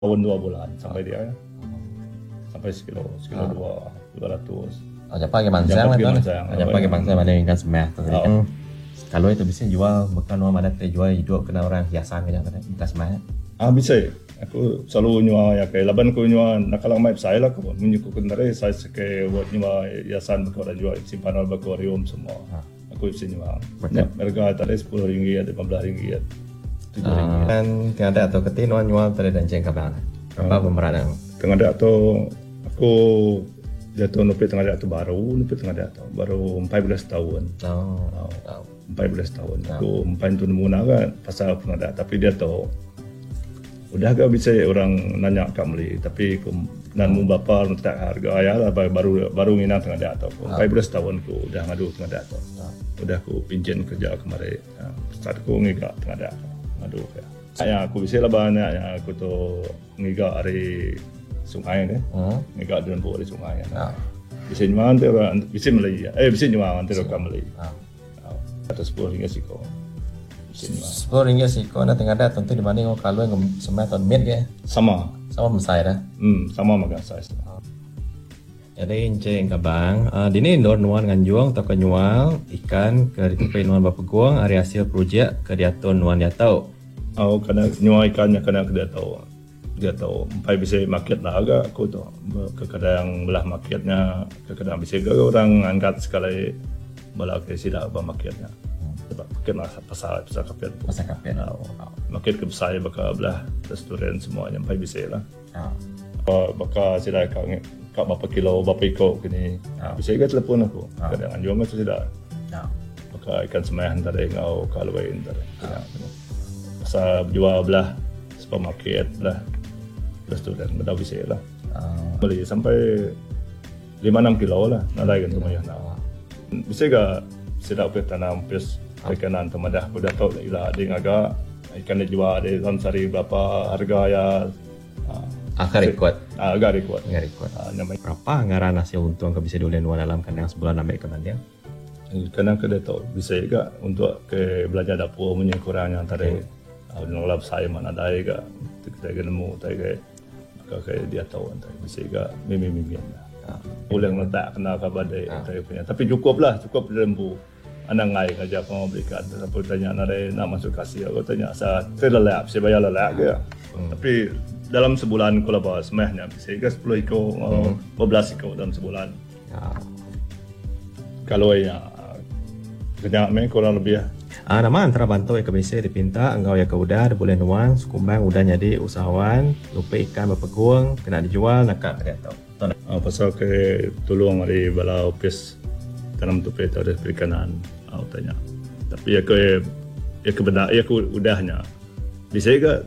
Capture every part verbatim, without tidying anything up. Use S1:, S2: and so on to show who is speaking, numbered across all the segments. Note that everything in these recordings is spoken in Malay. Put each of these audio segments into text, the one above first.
S1: tahun dua bulan sampai dia ya. Sampai sekilo, sekilo
S2: Ah.
S1: dua, dua ratus.
S2: Oh, Japa ke Mansang lah tuan. Japa ke Mansang mana ikan semah tu tadi kan. Kalau itu bisa jual bukan orang mana teh jual hidup kena orang hiasan ke jangan ikan semah.
S1: Ah bisa. Aku selalu nyua ya kayak laban ko nyua nakalang mai saya lah ko menyuku kendare saya ke buat nyua hiasan ko dan jual simpanan akuarium semua. Aku bisa nyua. Ya, harga tadi sepuluh ringgit, lima belas ringgit. tujuh ringgit.
S2: Dan tiada atau ketinuan nyual tadi dan ceng kabang. Apa pemeran
S1: tengah ada atau aku jatuh nupi tengah ada atau baru nupi tengah ada atau baru empat belas tahun.
S2: Oh,
S1: oh. empat belas tahun. Aku empat tu nemu naga pasal tengah ada tapi dia tahu udah gak bisa orang nanya kat meli tapi aku nan mu bapa tak harga ya lah baru baru nginang tengah ada atau empat belas tahun aku udah ngadu tengah ada atau udah aku pinjam kerja kemarin start aku ngigak tengah ada ngadu ya. Saya aku bisa lah banyak yang aku tu ngigak dari sungai ni, hmm. ngigak dalam buat di sungai. Ah. Bisa nyuang tu bisa Melayu, eh bisa nyuang tu orang Melayu. Ah. Atas sepuluh ringgit siko.
S2: Sepuluh ringgit siko na tengah ada tentu dibanding orang kalau yang semai tahun mit ke?
S1: Sama.
S2: Sama mesai dah.
S1: Hmm, sama makan saya. Ah.
S2: Jadi enceng kabang, uh, dini indor nuan nganjuang atau kenyual ikan ke ditupai nuan bapeguang hari hasil projek ke diaton nuan dia tahu.
S1: Oh, kena nyuai ikannya kena dia tahu. Dia tahu. Sampai bisa market lah agak aku tu. Kadang belah marketnya, kadang bisa ke orang angkat sekali belah ke sidak bah marketnya. Sebab market lah pasar pasar kapit.
S2: Pasar kapit.
S1: Oh, market ke besar bakal belah restoran semuanya sampai bisa lah. Oh. Bakal sidak kau kau berapa kilo berapa ikut gini. Bisa ke telefon aku. Kadang anjuang tu sidak. Bakal ikan semayan tadi ngau kalau lain tadi. Pasal jual belah supermarket belah restoran bedah bisa lah. Uh. Beli sampai lima enam kilo lah nadai kan rumah nak. Bisa ke sedap ke tanam pes ikan temadah sudah tahu lah ada agak ikan dijual ada sari berapa harga ya.
S2: Agak rekod.
S1: Agak rekod.
S2: Agak rekod. Berapa ngaran hasil untung ke bisa dolen dalam kandang sebulan ambil ke banding?
S1: Kadang kedai tahu bisa juga untuk ke belajar dapur punya kurangnya antara Kalau lap saya mana ada juga, kita kena nemu, tapi kayak dia tahu antara bisa juga mimi-mimi lah. Boleh letak kena kabar dia, punya. Tapi cukup lah, cukup lembu. Anak ngai kerja pun berikan. Tapi tanya anak dia nak masuk kasih, aku tanya saya terlelap, saya bayar lelap ke? Tapi dalam sebulan kalau bawa semahnya bisa juga sepuluh ikut, dua belas ikut dalam sebulan. Kalau ya kerja me kurang lebih.
S2: Ah, nama antara bantu ya ke B C dipinta engkau ya ke udah boleh nuan sukumbang udah jadi usahawan lupa ikan berpeguang kena dijual nak dia tahu.
S1: Ah, pasal ke tolong dari bala opis tanam tupai tu ada perikanan ah tanya. Tapi ya ke ya ke benda ya ke udahnya. Bisa ke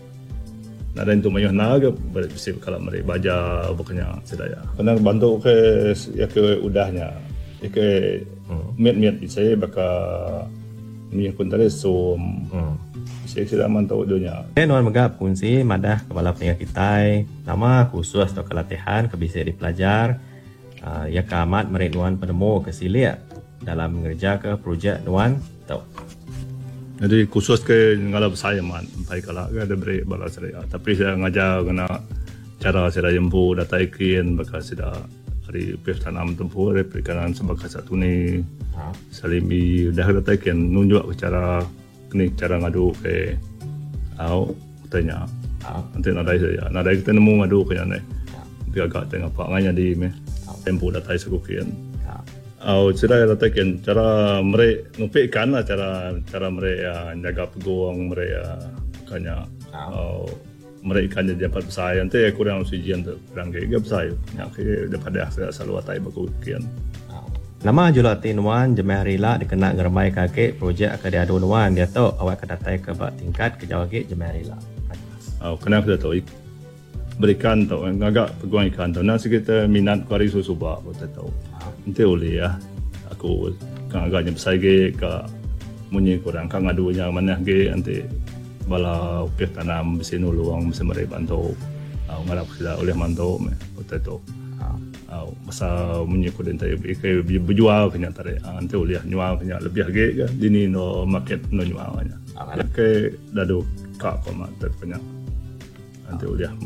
S1: nak ada itu mayuh naga bisa kalau mereka baca bukannya sedaya. Kena bantu ke ya ke udahnya. Ya ke hmm. miat-miat bisa bakal ni pun tadi so hmm. saya sudah mantau dunia.
S2: Nuan megap kunci madah kepala peningkat kita nama khusus atau kelatihan kebisa dipelajar uh, ya kamat merik nuan penemu kesilia dalam mengerja ke projek nuan tahu.
S1: Jadi khusus ke ngalap saya man sampai kalau ada beri bala saya tapi saya ngajar kena cara saya jempu data ikin bakal sudah hari pes tanam tempuh dari perikanan sebagai satu ni ha. Salimi dah ada taken nunjuk cara ni cara ngadu ke au tanya ha. Nanti nadai saya nadai kita nemu ngadu ke ni dia agak tengah pak nganya di me tempuh data sekukian au cara ada taken cara mereka nupi ikan lah cara cara mereka jaga peguang mereka kanya au mereka ikannya dapat besar nanti kurang ujian tu kurang ke besar nak ke dapat dah selalu atai baku kian.
S2: Nama julati nuan jemaah rila dikena ngermai kaki projek akan diadu nuan dia tahu awak kedatai ke bak tingkat ke jawagi jemaah rila.
S1: Oh kena kita tahu berikan tahu ngagak peguang ikan tahu nasi kita minat kuari susu bak kita tahu. Nanti boleh ya aku kan agaknya besar ke ke munyi kurang kan ngadunya mana ke nanti bala upih tanam bisa nuluang bisa mereka bantu au ngarap sila oleh mantu me potato au masa menyuku dan tay ke berjual kena tare ante oleh nyual kena lebih age ke dini no market no nyualnya ke dadu ka ko ma tet punya nanti uliah